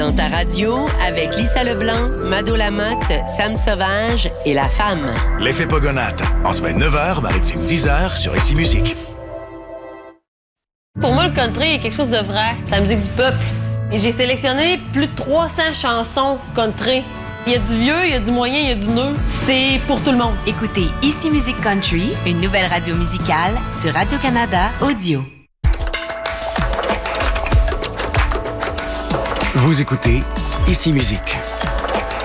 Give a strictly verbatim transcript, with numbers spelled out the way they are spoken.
Dans ta radio, avec Lisa Leblanc, Mado Lamotte, Sam Sauvage et La Femme. L'effet Pogonate, en semaine neuf heures, maritime dix heures sur Ici Musique. Pour moi, le country est quelque chose de vrai. C'est la musique du peuple. Et j'ai sélectionné plus de trois cents chansons country. Il y a du vieux, il y a du moyen, il y a du neuf. C'est pour tout le monde. Écoutez Ici Musique Country, une nouvelle radio musicale sur Radio-Canada Audio. Vous écoutez Ici Musique.